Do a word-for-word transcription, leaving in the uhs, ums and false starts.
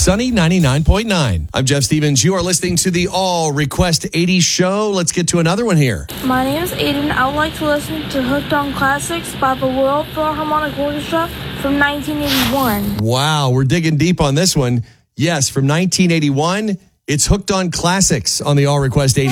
Sunny ninety-nine point nine. I'm Jeff Stevens. You are listening to the All Request eighties show. Let's get to another one here. My name is Aiden. I would like to listen to Hooked on Classics by the World Philharmonic Orchestra from nineteen eighty-one. Wow, we're digging deep on this one. Yes, from nineteen eighty-one, it's Hooked on Classics on the All Request eighties.